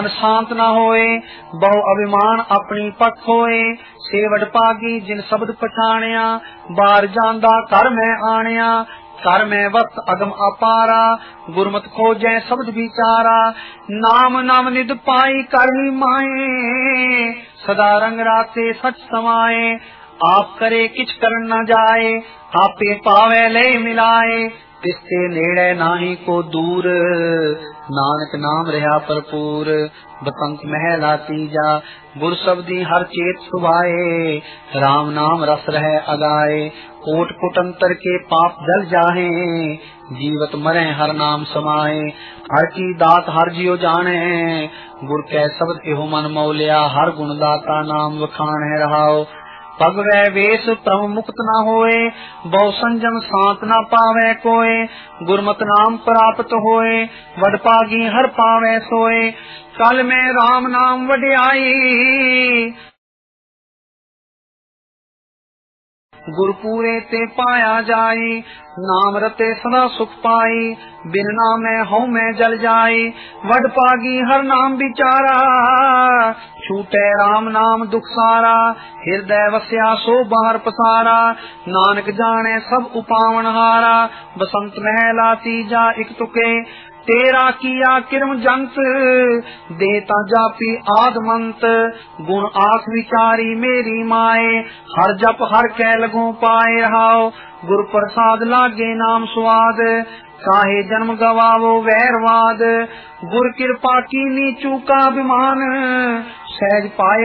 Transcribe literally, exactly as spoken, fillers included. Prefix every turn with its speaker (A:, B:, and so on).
A: शांत न होए, बहु अभिमान अपनी पख होए। सेवट पागी जिन शब्द पछाणिया, बार जांदा कर मैं आणिया। कर मैं वक्त अगम अपारा, गुरमत खोजै शब्द विचारा। नाम नाम निध पाई करही माए, सदा रंग राते सच समाए। आप करे किछ करन न जाए, आपे पावे ले मिलाए। तिसके नेड़े नाही को दूर, नानक नाम रहा भरपूर। बसंत महला तीजा, गुर शब्दी हर चेत सुभाए। राम नाम रस रहे अगाए, कोट कुटंतर के पाप जल जाहे। जीवत मरे हर नाम समाए, हर की दात हर जियो जाने। गुर कै शब्द एहो मन मौलिया, हर गुण दाता नाम वखाण है रहाओ। पग वै वेश प्रभ मुक्त न होए, बहु संजम शांत न पावे कोय। गुरमत नाम प्राप्त होए, वड पागी हर पावे सोए। कल में राम नाम वड्याई, गुरपूरे ते पाया जाई। नाम रते सदा सुख पाई, बिन नामे हऊँ मैं जल जाई। वड पागी हर नाम विचारा, छूटे राम नाम दुख सारा। हृदय वस्या सो बाहर पसारा, नानक जाने सब उपावन हारा। बसंत महला तीजा इक तुके, तेरा किया किरम जंत। देता जापी आदमंत, गुण आस विचारी मेरी माए। हर जप हर कै लगो पाए रहाओ, गुर प्रसाद लागे नाम स्वाद। काहे जन्म गवावो वैरवाद, गुर कृपा कीनी चूका विमान। सहज पाए